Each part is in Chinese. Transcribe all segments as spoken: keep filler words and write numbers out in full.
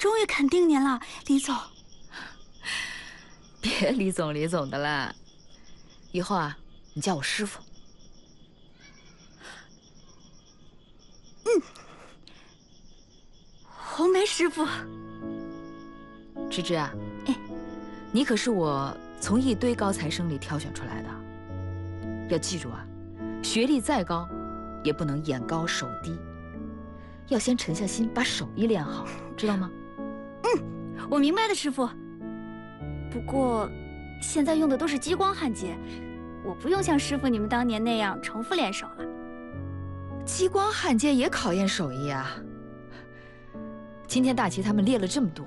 终于肯定您了，李总。 别李总李总的啦，以后啊，你叫我师傅。 嗯，红梅师傅。 芝芝啊， 哎， 你可是我从一堆高材生里挑选出来的，要记住啊，学历再高，也不能眼高手低，要先沉下心把手艺练好，知道吗？ 嗯，我明白的，师傅。不过，现在用的都是激光焊接，我不用像师傅你们当年那样重复练手了。 激光焊接也考验手艺啊。今天大齐他们列了这么多，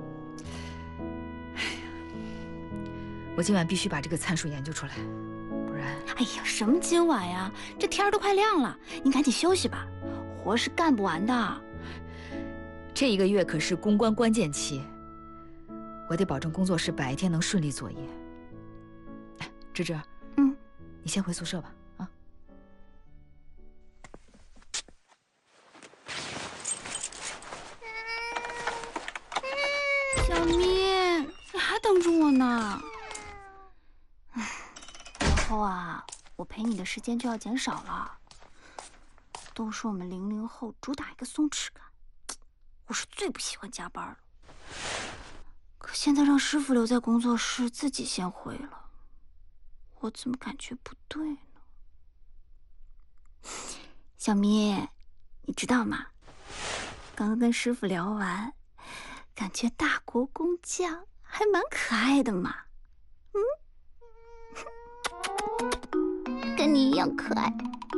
哎呀，我今晚必须把这个参数研究出来，不然…… 哎呀，什么今晚呀？这天都快亮了，您赶紧休息吧，活是干不完的。 这一个月可是公关关键期。我得保证工作室白天能顺利作业。哎，芝芝， 嗯， 你先回宿舍吧，啊。 小咪，你还等着我呢。唉，以后啊，我陪你的时间就要减少了。都说我们零零后主打一个松弛感，我是最不喜欢加班了。可现在让师傅留在工作室，自己先回了，我怎么感觉不对呢？小咪，你知道吗？刚刚跟师傅聊完，感觉大国工匠还蛮可爱的嘛。嗯，跟你一样可爱。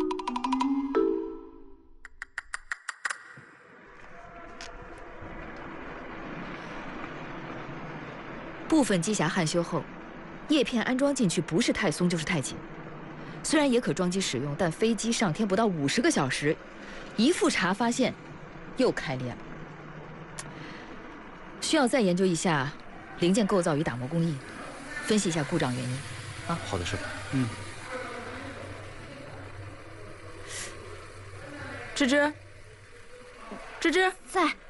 部分机匣焊修后，叶片安装进去不是太松就是太紧。虽然也可装机使用，但飞机上天不到五十个小时，一复查发现又开裂了。需要再研究一下零件构造与打磨工艺，分析一下故障原因。啊， 好的，师傅。嗯。 芝芝，芝芝在。